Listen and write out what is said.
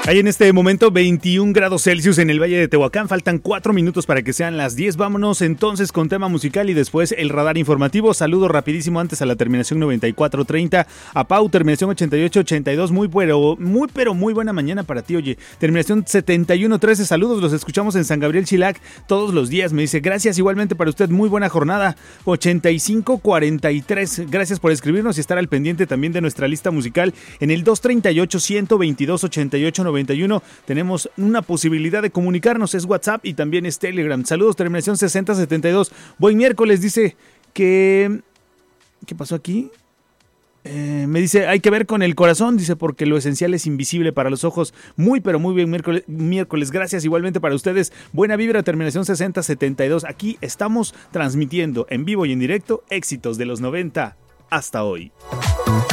Hay en este momento 21 grados Celsius en el Valle de Tehuacán. Faltan 4 minutos para que sean las 10. Vámonos entonces con tema musical y después el radar informativo. Saludo rapidísimo antes a la terminación 9430. A Pau, terminación 8882. Muy buena mañana para ti, oye. Terminación 7113. Saludos, los escuchamos en San Gabriel Chilac todos los días. Me dice, gracias igualmente para usted. Muy buena jornada. 8543. Gracias por escribirnos y estar al pendiente también de nuestra lista musical en el 238-122-8891. Tenemos una posibilidad de comunicarnos, es WhatsApp y también es Telegram. Saludos, terminación 6072. Buen miércoles, dice que... ¿Qué pasó aquí? Me dice, hay que ver con el corazón, dice, porque lo esencial es invisible para los ojos. Muy, pero muy bien miércoles. Gracias igualmente para ustedes. Buena vibra, terminación 6072. Aquí estamos transmitiendo en vivo y en directo éxitos de los 90 hasta hoy.